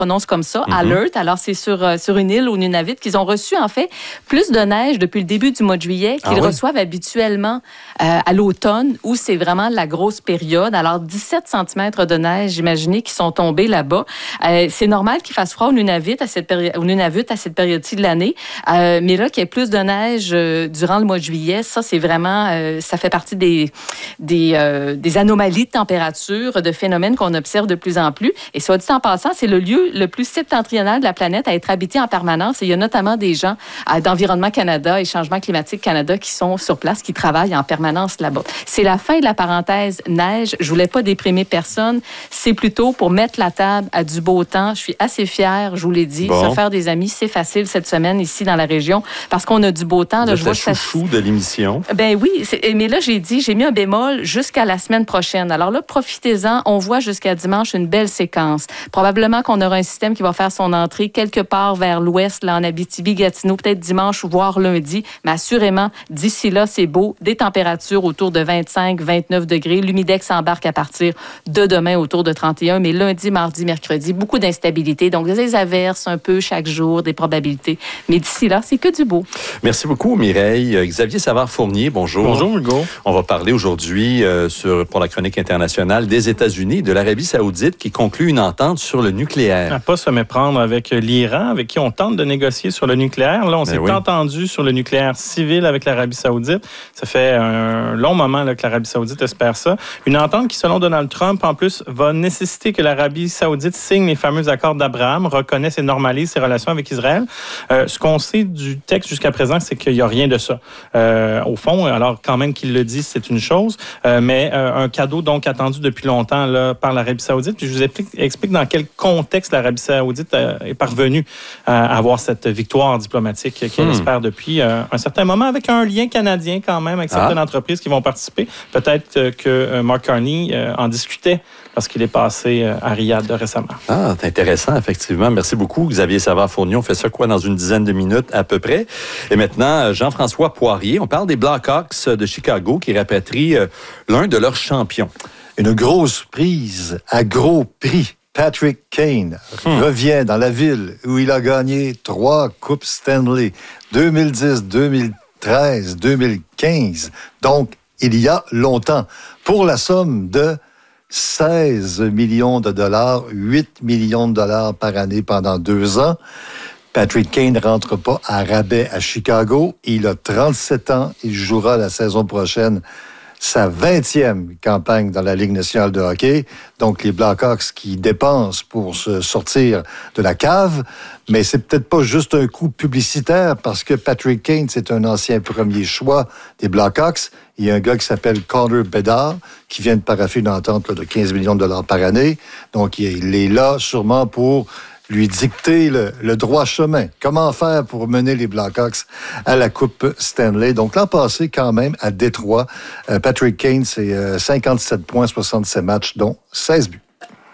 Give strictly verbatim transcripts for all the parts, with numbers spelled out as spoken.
prononce comme ça, Mm-hmm. Alert. Alors, c'est sur, euh, sur une île au Nunavut qu'ils ont reçu, en fait, plus de neige depuis le début du mois de juillet qu'ils Ah oui? reçoivent habituellement euh, à l'automne, où c'est vraiment la grosse période. Alors, dix-sept centimètres de neige, imaginez, qui sont tombés là-bas. Euh, c'est normal qu'il fasse froid au Nunavut à cette, péri- au Nunavut à cette période-ci de l'année, euh, mais là, qu'il y ait plus de neige euh, durant le mois de juillet, ça, c'est vraiment, euh, ça fait partie des, des, euh, des anomalies de température, de phénomènes qu'on observe de plus en plus. Et soit dit en passant, c'est le lieu le plus septentrional de la planète à être habité en permanence. Et il y a notamment des gens à, d'Environnement Canada et Changement climatique Canada qui sont sur place, qui travaillent en permanence là-bas. C'est la fin de la parenthèse neige. Je voulais pas déprimer personne. C'est plutôt pour mettre la table à du beau temps. Je suis assez fière, je vous l'ai dit. Bon. Se faire des amis, c'est facile cette semaine ici dans la région parce qu'on a du beau temps. Là, Vous je êtes vois la que ça... chouchou de l'émission. Ben oui, c'est... mais là, j'ai dit, j'ai mis un bémol jusqu'à la semaine prochaine. Alors là, profitez-en. On voit jusqu'à dimanche une belle séquence. Probablement qu'on aura un système qui va faire son entrée quelque part vers l'ouest, là, en Abitibi-Gatineau, peut-être dimanche, voire lundi. Mais assurément, d'ici là, c'est beau. Des températures autour de vingt-cinq, vingt-neuf degrés. L'humidex embarque à partir de demain autour de trente et un. Mais lundi, mardi, mercredi, beaucoup d'instabilité. Donc, des averses un peu chaque jour, des probabilités. Mais d'ici là, c'est que du beau. Merci beaucoup, Mireille. Euh, Xavier Savard-Fournier, bonjour. Bonjour, Hugo. On va parler aujourd'hui euh, sur, pour la chronique internationale des États-Unis et de l'Arabie saoudite qui conclut une entente sur le nucléaire. À pas se méprendre avec l'Iran, avec qui on tente de négocier sur le nucléaire. Là, on Ben s'est oui. entendu sur le nucléaire civil avec l'Arabie saoudite. Ça fait un long moment là, que l'Arabie saoudite espère ça. Une entente qui, selon Donald Trump, en plus, va nécessiter que l'Arabie saoudite signe les fameux accords d'Abraham, reconnaisse et normalise ses relations avec Israël. Euh, ce qu'on sait du texte jusqu'à présent, c'est qu'il n'y a rien de ça. Euh, au fond, alors quand même qu'il le dise, c'est une chose, euh, mais euh, un cadeau donc attendu depuis longtemps là, par l'Arabie saoudite. Puis je vous explique, explique dans quel contexte l'Arabie saoudite euh, est parvenue à avoir cette victoire diplomatique qu'elle Hmm. espère depuis euh, un certain moment, avec un lien canadien quand même, avec certaines Ah. entreprises qui vont participer. Peut-être euh, que euh, Mark Carney euh, en discutait lorsqu'il est passé euh, à Riyad récemment. Ah, c'est intéressant, effectivement. Merci beaucoup, Xavier Savard-Fournier. On fait ça, quoi, dans une dizaine de minutes à peu près. Et maintenant, Jean-François Poirier. On parle des Blackhawks de Chicago qui rapatrient euh, l'un de leurs champions. Une grosse prise à gros prix. Patrick Kane Hmm. revient dans la ville où il a gagné trois Coupes Stanley, deux mille dix, deux mille treize, deux mille quinze. Donc, il y a longtemps, pour la somme de seize millions de dollars, huit millions de dollars par année pendant deux ans. Patrick Kane ne rentre pas à rabais à Chicago. Il a trente-sept ans. Il jouera la saison prochaine sa vingtième campagne dans la Ligue nationale de hockey. Donc, les Blackhawks qui dépensent pour se sortir de la cave. Mais c'est peut-être pas juste un coup publicitaire parce que Patrick Kane, c'est un ancien premier choix des Blackhawks. Il y a un gars qui s'appelle Connor Bedard qui vient de paraffer une entente là, de quinze millions de dollars par année. Donc, il est là sûrement pour lui dicter le, le droit chemin. Comment faire pour mener les Blackhawks à la Coupe Stanley? Donc, l'an passé, quand même, à Détroit, euh, Patrick Kane, c'est euh, cinquante-sept points, soixante-sept matchs, dont seize buts.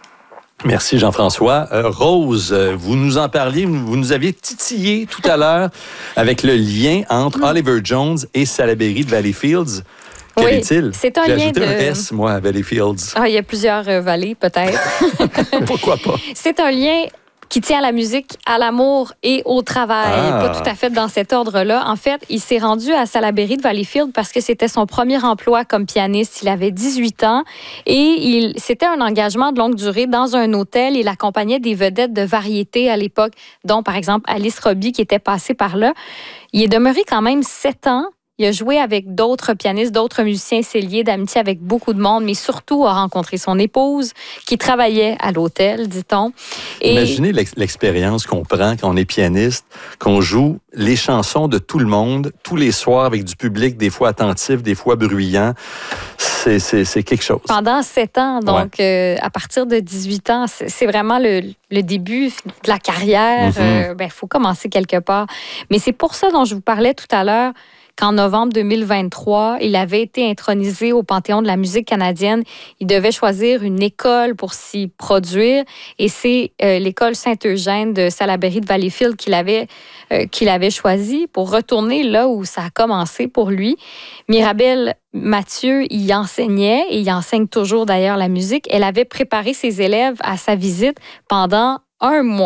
Merci, Jean-François. Euh, Rose, euh, vous nous en parliez, vous nous aviez titillé tout à l'heure avec le lien entre Oliver Jones et Salaberry de Valleyfields. Quel Oui, est-il? c'est un J'ai lien ajouté de- un S, moi, à Valleyfields. Ah, il y a plusieurs euh, vallées, peut-être. Pourquoi pas? C'est un lien qui tient à la musique, à l'amour et au travail. Ah. Pas tout à fait dans cet ordre-là. En fait, il s'est rendu à Salaberry de Valleyfield parce que c'était son premier emploi comme pianiste. Il avait dix-huit ans et il, c'était un engagement de longue durée dans un hôtel. Il accompagnait des vedettes de variété à l'époque, dont par exemple Alice Robbie qui était passée par là. Il est demeuré quand même sept ans. Il a joué avec d'autres pianistes, d'autres musiciens, s'est lié d'amitié avec beaucoup de monde, mais surtout a rencontré son épouse qui travaillait à l'hôtel, dit-on. Et Imaginez l'ex- l'expérience qu'on prend quand on est pianiste, qu'on joue les chansons de tout le monde, tous les soirs avec du public, des fois attentif, des fois bruyant. C'est, c'est, c'est quelque chose. pendant sept ans, donc euh, à partir de dix-huit ans, c'est, c'est vraiment le, le début de la carrière. Mm-hmm. Euh, ben, faut commencer quelque part. Mais c'est pour ça dont je vous parlais tout à l'heure, qu'en novembre deux mille vingt-trois, il avait été intronisé au Panthéon de la musique canadienne. Il devait choisir une école pour s'y produire et c'est euh, l'école Saint-Eugène de Salaberry de Valleyfield qu'il avait, euh, qu'il avait choisi pour retourner là où ça a commencé pour lui. Mirabelle Mathieu y enseignait et il enseigne toujours d'ailleurs la musique. Elle avait préparé ses élèves à sa visite pendant un mois.